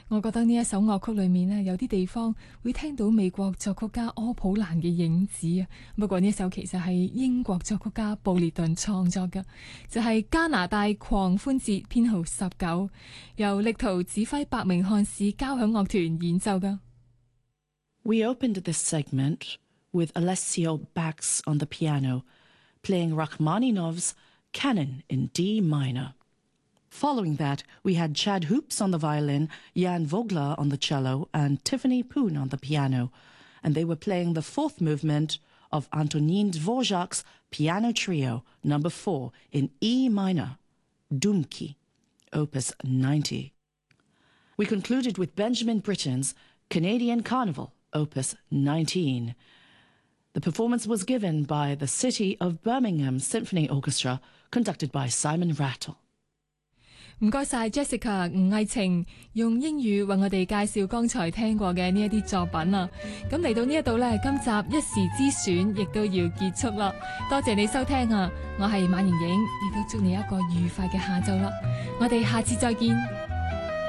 我覺得呢一首樂曲裏面呢，有啲地方會聽到美國作曲家柯普蘭嘅影子啊。不過呢首其實係英國作曲家布列頓創作嘅，就係加拿大狂歡節編號19，由力圖指揮伯明翰市交響樂團演奏嘅。 We opened this segment with Alessio Bax on the piano, playing Rachmaninoff's Canon in D minor. Following that, we had Chad Hoops on the violin, Jan Vogler on the cello, and Tiffany Poon on the piano, and they were playing the fourth movement of Antonin Dvorak's Piano Trio, number 4, in E minor, Dumki, opus 90. We concluded with Benjamin Britten's Canadian Carnival, opus 19. The performance was given by the City of Birmingham Symphony Orchestra, conducted by Simon Rattle. 唔該晒 Jessica 吳藝晴用英語為我哋介紹剛才聽過嘅呢一啲作品啊！咁嚟到呢一度呢，今集一時之選亦都要結束啦。多謝你收聽啊！我係馬盈盈，亦都祝你一個愉快嘅下晝啦！我哋下次再見。